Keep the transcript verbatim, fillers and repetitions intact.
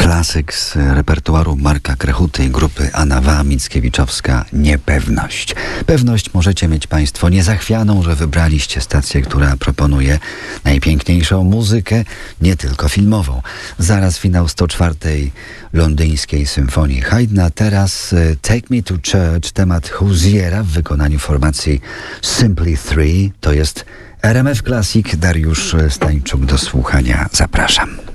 klasyk z repertuaru Marka Krechuty i grupy Anawa Mickiewiczowska Niepewność. Pewność możecie mieć Państwo niezachwianą, że wybraliście stację, która proponuje najpiękniejszą muzykę, nie tylko filmową. Zaraz finał sto czwartej londyńskiej symfonii Haydna. Teraz Take Me to Church, temat Hoziera w wykonaniu formacji Simply Three. To jest R M F Classic. Dariusz Stańczuk, do słuchania zapraszam.